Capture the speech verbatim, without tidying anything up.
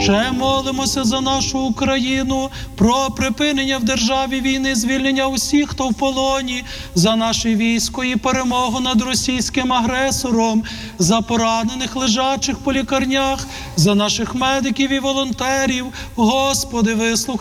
Ще молимося за нашу Україну, про припинення в державі війни, звільнення усіх, хто в полоні, за наше військо і перемогу над російським агресором, за поранених лежачих по лікарнях, за наших медиків і волонтерів. Господи, вислухай